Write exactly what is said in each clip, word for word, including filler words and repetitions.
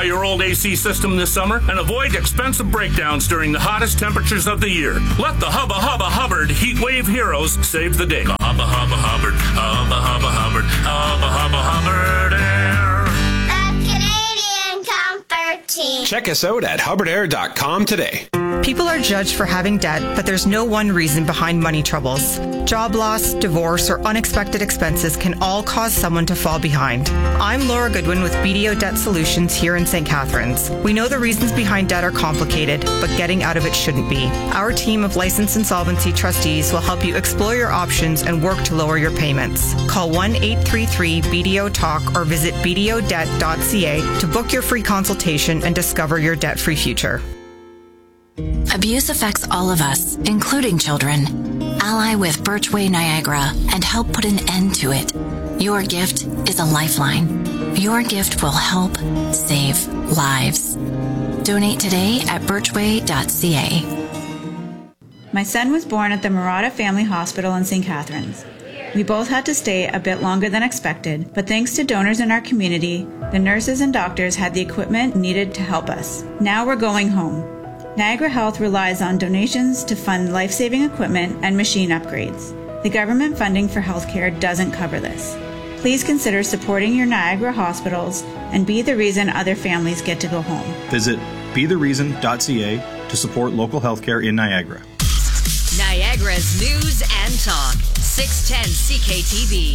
Simplify your old A C system this summer and avoid expensive breakdowns during the hottest temperatures of the year. Let the Hubba Hubba Hubbard Heat Wave Heroes save the day. Hubba Hubba Hubbard, Hubba Hubba Hubbard, Hubba Hubba Hubbard Air. The Canadian Comfort Team. Check us out at hubbard air dot com today. People are judged for having debt, but there's no one reason behind money troubles. Job loss, divorce, or unexpected expenses can all cause someone to fall behind. I'm Laura Goodwin with B D O Debt Solutions here in Saint Catharines. We know the reasons behind debt are complicated, but getting out of it shouldn't be. Our team of licensed insolvency trustees will help you explore your options and work to lower your payments. Call one eight three three B D O talk or visit b d o debt dot c a to book your free consultation and discover your debt-free future. Abuse affects all of us, including children. Ally with Birchway Niagara and help put an end to it. Your gift is a lifeline. Your gift will help save lives. Donate today at birchway dot c a. My son was born at the Murata Family Hospital in Saint Catharines. We both had to stay a bit longer than expected, but thanks to donors in our community, the nurses and doctors had the equipment needed to help us. Now we're going home. Niagara Health relies on donations to fund life-saving equipment and machine upgrades. The government funding for healthcare doesn't cover this. Please consider supporting your Niagara hospitals and be the reason other families get to go home. Visit be the reason dot c a to support local healthcare in Niagara. Niagara's news and talk. six ten C K T V.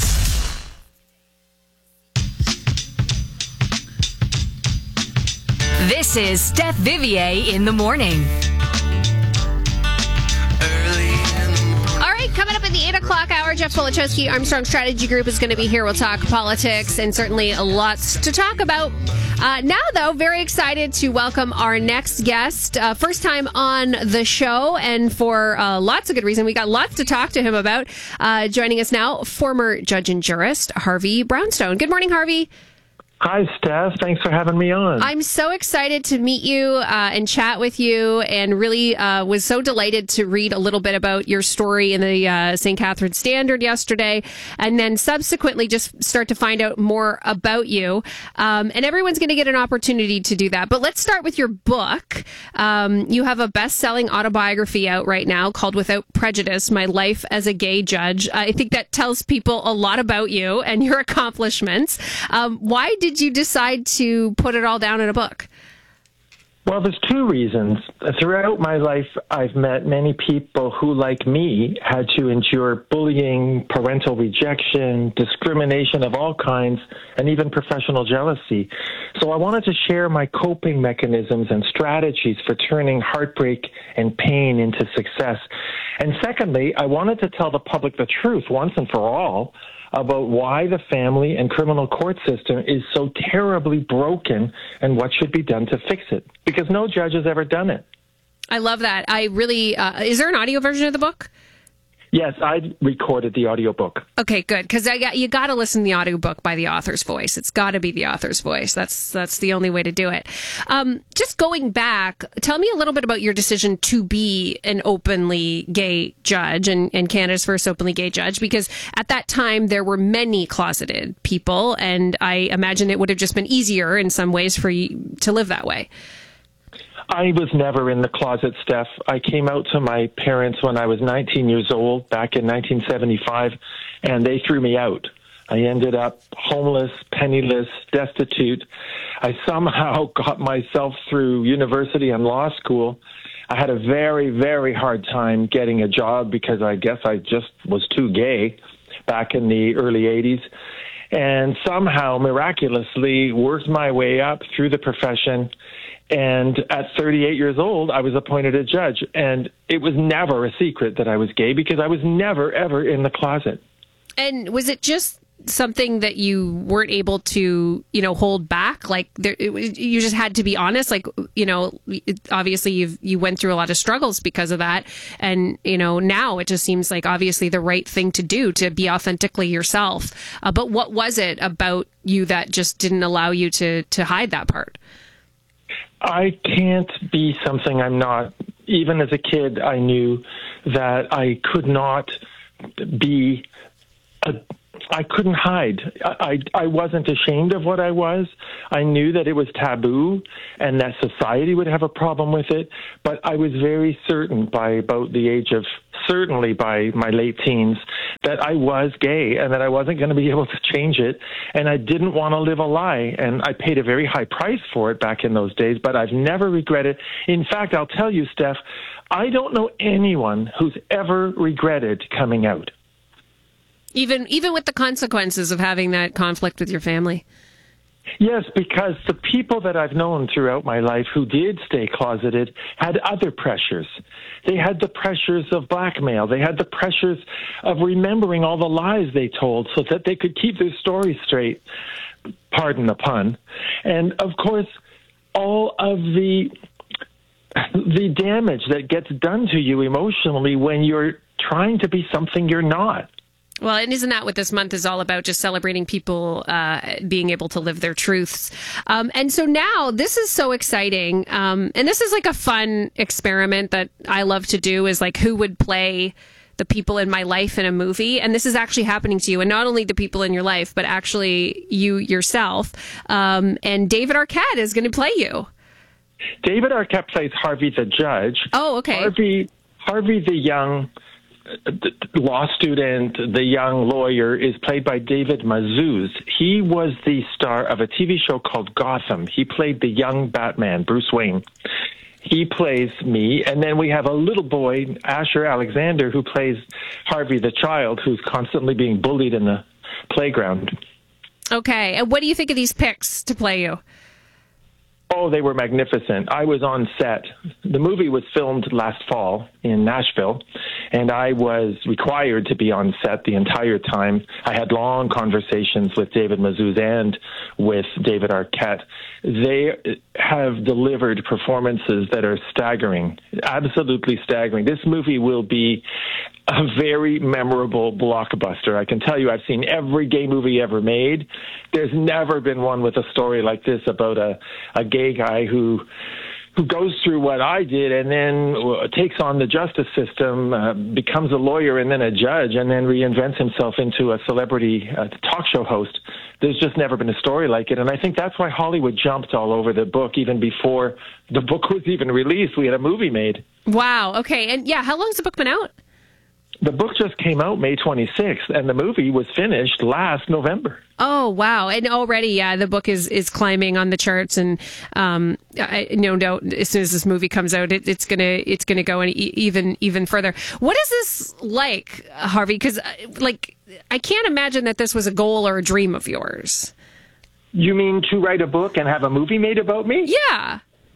This is Steph Vivier in the morning. All right, coming up in the eight o'clock hour, Jeff Polachowski, Armstrong Strategy Group, is going to be here. We'll talk politics and certainly lots to talk about. Uh, now, though, very excited to welcome our next guest. Uh, first time on the show, and for uh, lots of good reason. We got lots to talk to him about. Uh, joining us now, former judge and jurist Harvey Brownstone. Good morning, Harvey. Hi, Steph. Thanks for having me on. I'm so excited to meet you uh, and chat with you, and really uh, was so delighted to read a little bit about your story in the uh, Saint Catharines Standard yesterday, and then subsequently just start to find out more about you. Um, and everyone's going to get an opportunity to do that. But let's start with your book. Um, you have a best-selling autobiography out right now called Without Prejudice, My Life as a Gay Judge. I think that tells people a lot about you and your accomplishments. Um, why did you decide to put it all down in a book? Well, there's two reasons. Throughout my life, I've met many people who, like me, had to endure bullying, parental rejection, discrimination of all kinds, and even professional jealousy. So I wanted to share my coping mechanisms and strategies for turning heartbreak and pain into success. And secondly, I wanted to tell the public the truth once and for all about why the family and criminal court system is so terribly broken and what should be done to fix it. Because no judge has ever done it. I love that. I really, uh, is there an audio version of the book? Yes, I recorded the audiobook. Okay, good. Because I got, you got to listen to the audiobook by the author's voice. It's got to be the author's voice. That's that's the only way to do it. Um, just going back, tell me a little bit about your decision to be an openly gay judge and, and Canada's first openly gay judge, because at that time there were many closeted people, and I imagine it would have just been easier in some ways for you to live that way. I was never in the closet, Steph. I came out to my parents when I was nineteen years old, back in nineteen seventy-five, and they threw me out. I ended up homeless, penniless, destitute. I somehow got myself through university and law school. I had a very, very hard time getting a job because I guess I just was too gay back in the early eighties. And somehow, miraculously, worked my way up through the profession. And at thirty-eight years old, I was appointed a judge. And it was never a secret that I was gay because I was never, ever in the closet. And was it just something that you weren't able to, you know, hold back? Like, there, it was, you just had to be honest? Like, you know, it, obviously you've, you went through a lot of struggles because of that. And, you know, now it just seems like obviously the right thing to do, to be authentically yourself. Uh, but what was it about you that just didn't allow you to, to hide that part? I can't be something I'm not. Even as a kid, I knew that I could not be a I couldn't hide. I, I I wasn't ashamed of what I was. I knew that it was taboo and that society would have a problem with it. But I was very certain by about the age of, certainly by my late teens, that I was gay and that I wasn't going to be able to change it. And I didn't want to live a lie. And I paid a very high price for it back in those days, but I've never regretted. In fact, I'll tell you, Steph, I don't know anyone who's ever regretted coming out. Even even with the consequences of having that conflict with your family? Yes, because the people that I've known throughout my life who did stay closeted had other pressures. They had the pressures of blackmail. They had the pressures of remembering all the lies they told so that they could keep their story straight. Pardon the pun. And, of course, all of the the damage that gets done to you emotionally when you're trying to be something you're not. Well, and isn't that what this month is all about? Just celebrating people uh, being able to live their truths. Um, and so now this is so exciting. Um, and this is like a fun experiment that I love to do, is like who would play the people in my life in a movie. And this is actually happening to you. And not only the people in your life, but actually you yourself. Um, and David Arquette is going to play you. David Arquette plays Harvey the judge. Oh, okay. Harvey, Harvey the young law student, the young lawyer, is played by David Mazouz. He was the star of a T V show called Gotham. He played the young Batman, Bruce Wayne. He plays me, and then we have a little boy, Asher Alexander, who plays Harvey the child, who's constantly being bullied in the playground. Okay, and what do you think of these picks to play you? Oh, they were magnificent. I was on set. The movie was filmed last fall in Nashville, and I was required to be on set the entire time. I had long conversations with David Mazouz and with David Arquette. They have delivered performances that are staggering, absolutely staggering. This movie will be a very memorable blockbuster. I can tell you, I've seen every gay movie ever made. There's never been one with a story like this about a, a gay guy who who goes through what I did and then takes on the justice system, uh, becomes a lawyer and then a judge, and then reinvents himself into a celebrity uh, talk show host. There's just never been a story like it. And I think that's why Hollywood jumped all over the book even before the book was even released. We had a movie made. Wow. Okay. And yeah, how long's the book been out? The book just came out May twenty-sixth, and the movie was finished last November. Oh, wow. And already, yeah, the book is, is climbing on the charts. And um, I, no doubt, as soon as this movie comes out, it, it's going to it's gonna go any, even even further. What is this like, Harvey? Because, like, I can't imagine that this was a goal or a dream of yours. You mean to write a book and have a movie made about me? Yeah.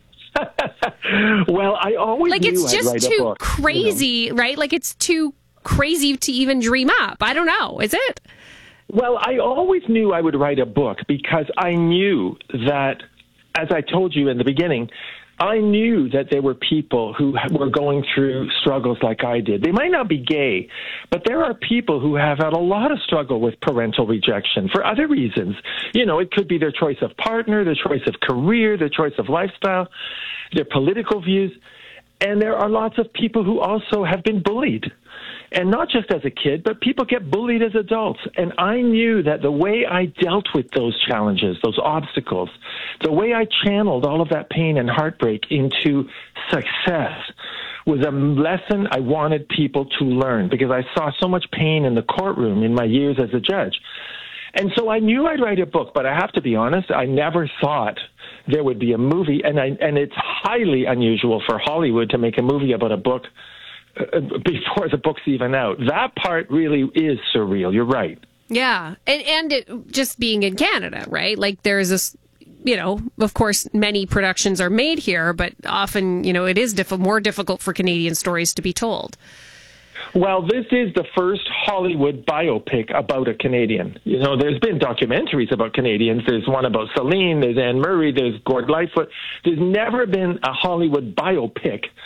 Well, I always like knew it's just I'd write too a book, crazy, you know? Right? Like it's too crazy to even dream up. I don't know. Is it? Well, I always knew I would write a book because I knew that, as I told you in the beginning, I knew that there were people who were going through struggles like I did. They might not be gay, but there are people who have had a lot of struggle with parental rejection for other reasons. You know, it could be their choice of partner, their choice of career, their choice of lifestyle, their political views. And there are lots of people who also have been bullied. And not just as a kid, but people get bullied as adults. And I knew that the way I dealt with those challenges, those obstacles, the way I channeled all of that pain and heartbreak into success was a lesson I wanted people to learn because I saw so much pain in the courtroom in my years as a judge. And so I knew I'd write a book, but I have to be honest, I never thought there would be a movie. And I, and it's highly unusual for Hollywood to make a movie about a book before the book's even out. That part really is surreal. You're right. Yeah. And and it, just being in Canada, right? Like there's this, you know, of course, many productions are made here, but often, you know, it is diff- more difficult for Canadian stories to be told. Well, this is the first Hollywood biopic about a Canadian. You know, there's been documentaries about Canadians. There's one about Celine, there's Anne Murray, there's Gord Lightfoot. There's never been a Hollywood biopic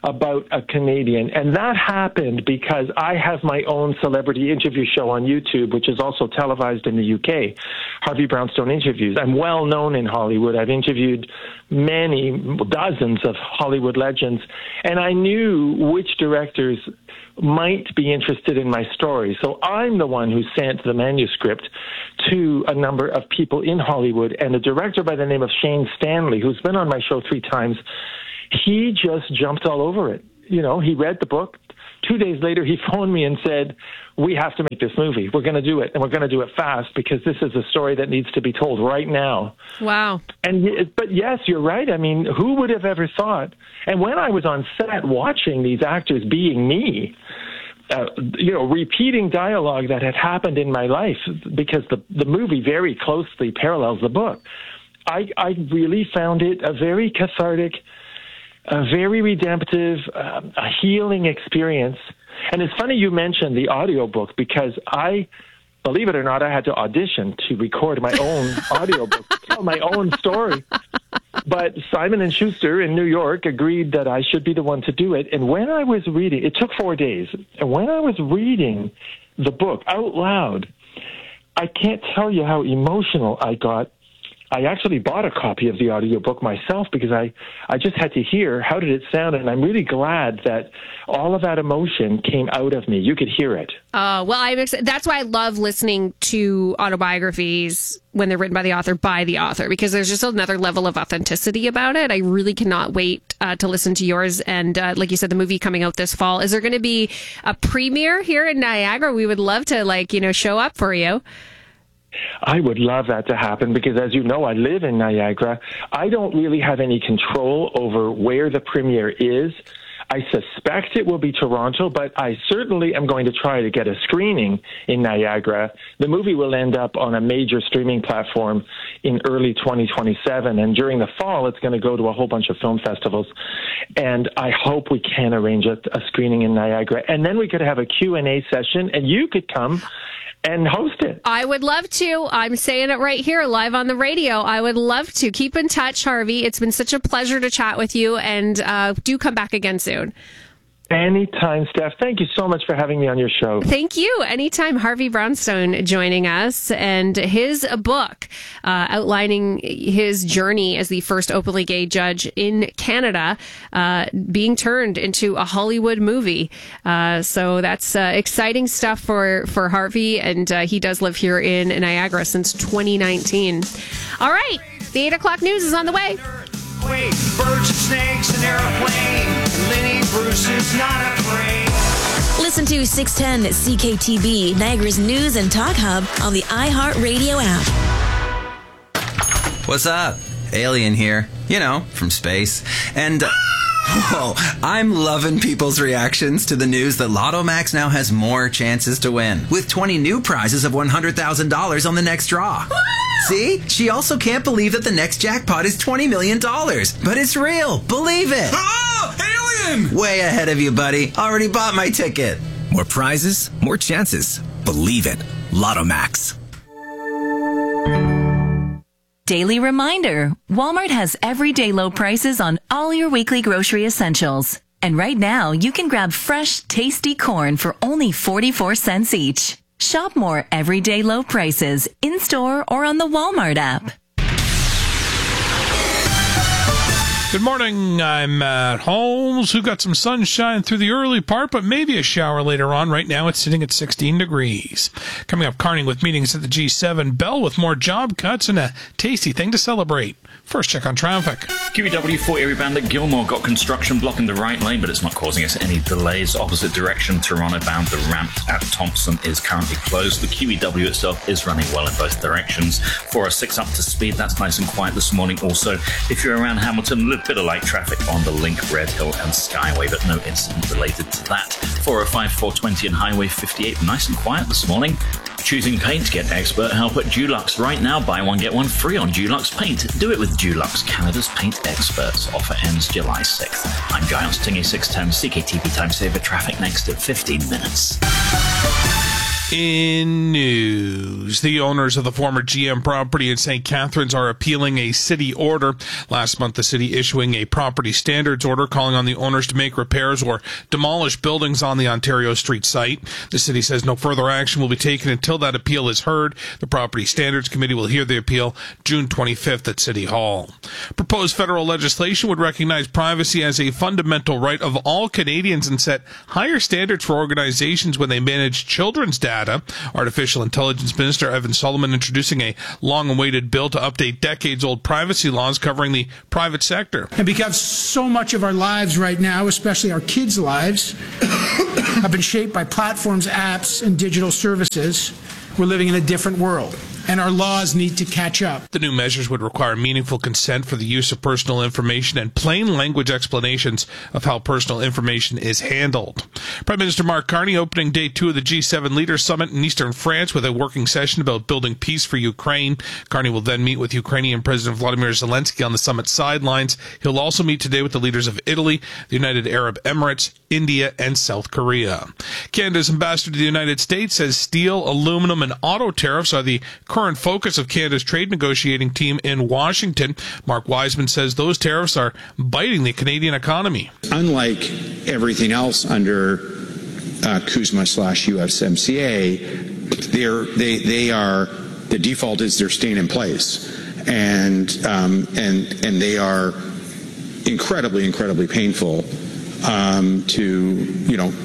about a Canadian. And that happened because I have my own celebrity interview show on YouTube, which is also televised in the U K, Harvey Brownstone Interviews. I'm well known in Hollywood. I've interviewed many, dozens of Hollywood legends, and I knew which directors might be interested in my story. So I'm the one who sent the manuscript to a number of people in Hollywood, and a director by the name of Shane Stanley, who's been on my show three times, he just jumped all over it. You know, he read the book. Two days later, he phoned me and said, we have to make this movie. We're going to do it, and we're going to do it fast because this is a story that needs to be told right now. Wow. And but yes, you're right. I mean, who would have ever thought? And when I was on set watching these actors being me, uh, you know, repeating dialogue that had happened in my life, because the, the movie very closely parallels the book, I, I really found it a very cathartic, a very redemptive, uh, a healing experience. And it's funny you mentioned the audiobook, because I, believe it or not, I had to audition to record my own audiobook, to tell my own story. But Simon and Schuster in New York agreed that I should be the one to do it. And when I was reading, it took four days. And when I was reading the book out loud, I can't tell you how emotional I got. I actually bought a copy of the audiobook myself because I, I just had to hear how did it sound, and I'm really glad that all of that emotion came out of me. You could hear it. Uh, well, I'm ex- that's why I love listening to autobiographies when they're written by the author, by the author, because there's just another level of authenticity about it. I really cannot wait uh, to listen to yours. And uh, like you said, the movie coming out this fall. Is there going to be a premiere here in Niagara? We would love to, like, you know, show up for you. I would love that to happen because, as you know, I live in Niagara. I don't really have any control over where the premiere is. I suspect it will be Toronto, but I certainly am going to try to get a screening in Niagara. The movie will end up on a major streaming platform in early twenty twenty-seven, and during the fall, it's going to go to a whole bunch of film festivals. And I hope we can arrange a, a screening in Niagara, and then we could have a Q and A session, and you could come and host it. I would love to. I'm saying it right here, live on the radio. I would love to. Keep in touch, Harvey. It's been such a pleasure to chat with you, and uh, do come back again soon. Anytime, Steph. Thank you so much for having me on your show. Thank you. Anytime. Harvey Brownstone joining us, and his book uh, outlining his journey as the first openly gay judge in Canada, uh, being turned into a Hollywood movie. Uh, so that's uh, exciting stuff for, for Harvey, and uh, he does live here in Niagara since twenty nineteen. All right. The eight o'clock news is on the way. Wait, birds and snakes and airplane. Lenny Bruce is not afraid. Listen to six ten C K T B, Niagara's news and talk hub on the iHeartRadio app. What's up? Alien here. You know, from space. And... Uh, whoa, I'm loving people's reactions to the news that Lotto Max now has more chances to win, with twenty new prizes of one hundred thousand dollars on the next draw. See? She also can't believe that the next jackpot is twenty million dollars. But it's real. Believe it. Oh, alien! Way ahead of you, buddy. Already bought my ticket. More prizes, more chances. Believe it. Lotto Max. Daily reminder, Walmart has everyday low prices on all your weekly grocery essentials. And right now, you can grab fresh, tasty corn for only forty-four cents each. Shop more everyday low prices in-store or on the Walmart app. Good morning. I'm Matt Holmes, who got some sunshine through the early part, but maybe a shower later on. Right now, it's sitting at sixteen degrees. Coming up, Carney with meetings at the G seven, Bell with more job cuts, and a tasty thing to celebrate. First check on traffic. Q E W four area bound at Gilmore got construction blocking the right lane, but it's not causing us any delays. Opposite direction, Toronto bound, the ramp at Thompson is currently closed. The Q E W itself is running well in both directions. four oh six up to speed, that's nice and quiet this morning. Also, if you're around Hamilton, a little bit of light traffic on the Link, Red Hill and Skyway, but no incident related to that. four oh five, four twenty and Highway fifty-eight, nice and quiet this morning. Choosing paint? Get expert help at Dulux. Right now, buy one, get one free on Dulux Paint. Do it with Dulux, Canada's paint experts. Offer ends July sixth. I'm Giles Tingy, six ten C K T B Time Saver. Traffic next at fifteen minutes. In news, the owners of the former G M property in Saint Catharines are appealing a city order. Last month, the city issuing a property standards order calling on the owners to make repairs or demolish buildings on the Ontario Street site. The city says no further action will be taken until that appeal is heard. The Property Standards Committee will hear the appeal June twenty-fifth at City Hall. Proposed federal legislation would recognize privacy as a fundamental right of all Canadians and set higher standards for organizations when they manage children's data. Artificial Intelligence Minister Evan Solomon introducing a long-awaited bill to update decades-old privacy laws covering the private sector. And because so much of our lives right now, especially our kids' lives, have been shaped by platforms, apps, and digital services, we're living in a different world, and our laws need to catch up. The new measures would require meaningful consent for the use of personal information and plain language explanations of how personal information is handled. Prime Minister Mark Carney opening day two of the G seven Leaders Summit in eastern France with a working session about building peace for Ukraine. Carney will then meet with Ukrainian President Vladimir Zelensky on the summit sidelines. He'll also meet today with the leaders of Italy, the United Arab Emirates, India, and South Korea. Canada's ambassador to the United States says steel, aluminum, and auto tariffs are the current focus of Canada's trade negotiating team in Washington. Mark Wiseman says those tariffs are biting the Canadian economy. Unlike everything else under uh, CUSMA slash U S M C A, they're, they they are the default is they're staying in place, and um, and and they are incredibly incredibly painful um, to you know.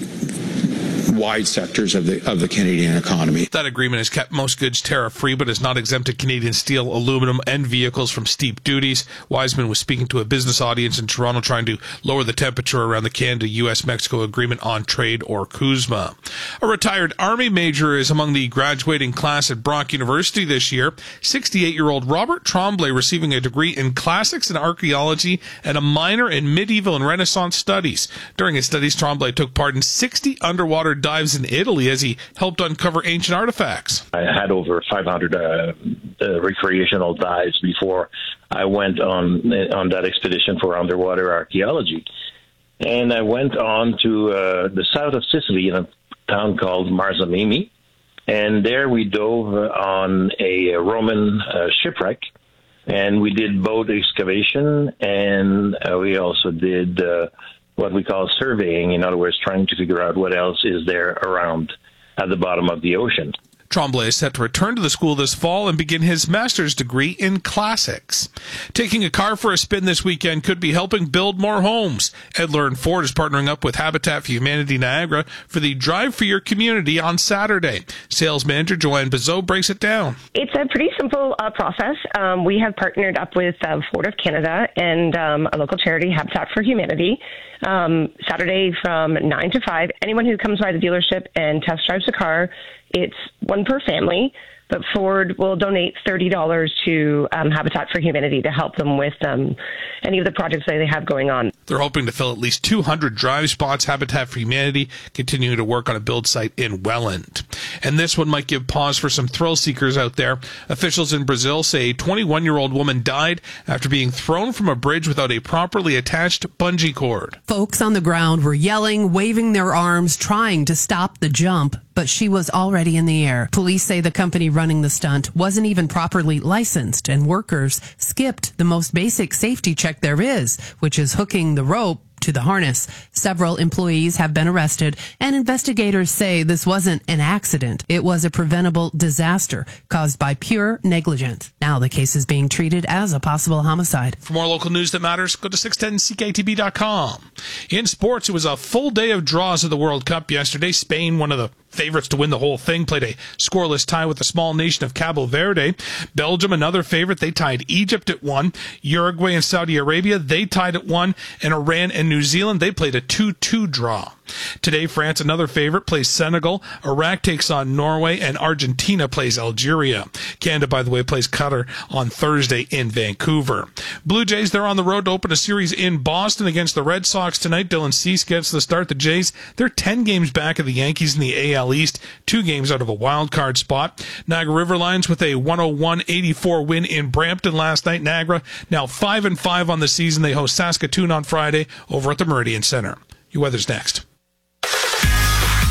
wide sectors of the of the Canadian economy. That agreement has kept most goods tariff-free, but has not exempted Canadian steel, aluminum, and vehicles from steep duties. Wiseman was speaking to a business audience in Toronto trying to lower the temperature around the Canada-U S Mexico Agreement on Trade, or CUSMA. A retired Army major is among the graduating class at Brock University this year. sixty-eight-year-old Robert Tremblay receiving a degree in classics and archaeology and a minor in medieval and Renaissance studies. During his studies, Tremblay took part in sixty underwater dives in Italy as he helped uncover ancient artifacts. I had over five hundred uh, uh, recreational dives before I went on on that expedition for underwater archaeology. And I went on to uh, the south of Sicily in a town called Marzamemi. And there we dove on a Roman uh, shipwreck. And we did boat excavation, and uh, we also did uh, what we call surveying, in other words, trying to figure out what else is there around at the bottom of the ocean. Tremblay is set to return to the school this fall and begin his master's degree in classics. Taking a car for a spin this weekend could be helping build more homes. Edler and Ford is partnering up with Habitat for Humanity Niagara for the Drive for Your Community on Saturday. Sales manager Joanne Bizot breaks it down. It's a pretty simple uh, process. Um, we have partnered up with uh, Ford of Canada and um, a local charity, Habitat for Humanity. Um, Saturday from nine to five, anyone who comes by the dealership and test drives a car, it's one per family, but Ford will donate thirty dollars to um, Habitat for Humanity to help them with um, any of the projects that they have going on. They're hoping to fill at least two hundred drive spots. Habitat for Humanity continuing to work on a build site in Welland. And this one might give pause for some thrill seekers out there. Officials in Brazil say a twenty-one-year-old woman died after being thrown from a bridge without a properly attached bungee cord. Folks on the ground were yelling, waving their arms, trying to stop the jump, but she was already in the air. Police say the company running the stunt wasn't even properly licensed, and workers skipped the most basic safety check there is, which is hooking the rope to the harness. Several employees have been arrested, and investigators say this wasn't an accident. It was a preventable disaster caused by pure negligence. Now the case is being treated as a possible homicide. For more local news that matters, go to six ten C K T B dot com. In sports, it was a full day of draws of the World Cup yesterday. Spain, one of the favorites to win the whole thing, played a scoreless tie with the small nation of Cabo Verde. Belgium, another favorite, they tied Egypt at one. Uruguay and Saudi Arabia, they tied at one. And Iran and New Zealand, they played a two two draw. Today, France, another favorite, plays Senegal. Iraq takes on Norway, and Argentina plays Algeria. Canada, by the way, plays Qatar on Thursday in Vancouver. Blue Jays, they're on the road to open a series in Boston against the Red Sox tonight. Dylan Cease gets the start. The Jays, they're ten games back of the Yankees in the A L East, two games out of a wild card spot. Niagara River Lions with a one oh one eighty-four win in Brampton last night. Niagara now five and five on the season. They host Saskatoon on Friday over at the Meridian Center. Your weather's next.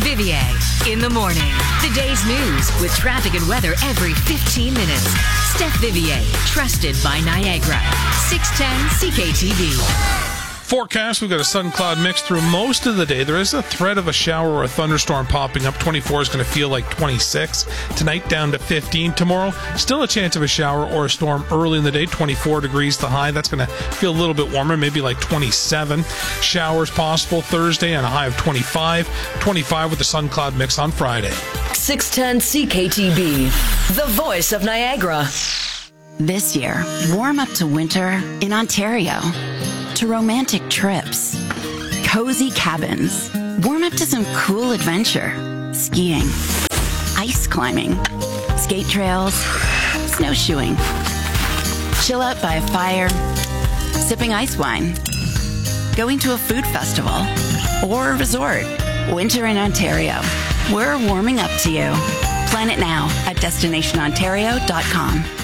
Vivier, in the morning. The day's news with traffic and weather every fifteen minutes. Steph Vivier, trusted by Niagara. six ten C K T V. Forecast, we've got a sun cloud mix through most of the day. There is a threat of a shower or a thunderstorm popping up. twenty-four is going to feel like twenty-six. Tonight down to fifteen. Tomorrow, still a chance of a shower or a storm early in the day. twenty-four degrees the high. That's going to feel a little bit warmer, maybe like twenty-seven. Showers possible Thursday and a high of twenty-five. twenty-five with the sun cloud mix on Friday. six ten C K T B, the voice of Niagara. This year, warm up to winter in Ontario. To romantic trips, cozy cabins, warm up to some cool adventure, skiing, ice climbing, skate trails, snowshoeing, chill out by a fire, sipping ice wine, going to a food festival, or a resort. Winter in Ontario. We're warming up to you. Plan it now at destination ontario dot com.